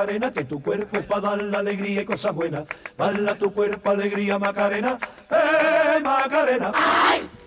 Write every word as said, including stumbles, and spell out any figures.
Macarena, que tu cuerpo es para dar la alegría y cosas buenas. Dale a tu cuerpo alegría, Macarena, eh, Macarena. ¡Ay!